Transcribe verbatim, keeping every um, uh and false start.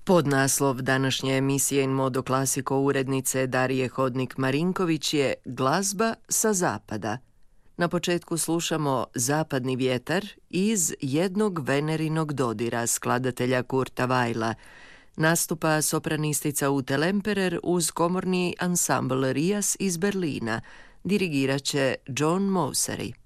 Podnaslov današnje emisije In Modo Classico urednice Darije Hodnik-Marinković je Glazba sa zapada. Na početku slušamo Zapadni vjetar iz Jednog venerinog dodira skladatelja Kurta Weila. Nastupa sopranistica Ute Lemperer uz komorni ansambl Rias iz Berlina. Dirigirat će John Mausery.